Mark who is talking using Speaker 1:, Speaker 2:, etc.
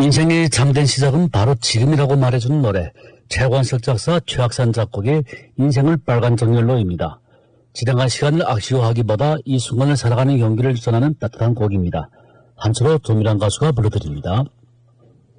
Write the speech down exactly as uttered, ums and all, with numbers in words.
Speaker 1: 인생의 참된 시작은 바로 지금이라고 말해주는 노래, 최권석 작사, 최학산 작곡의 인생을 빨간 정열로입니다. 지나간 시간을 아쉬워하기보다 이 순간을 살아가는 용기를 전하는 따뜻한 곡입니다. 한수로 조미란 가수가 불러드립니다.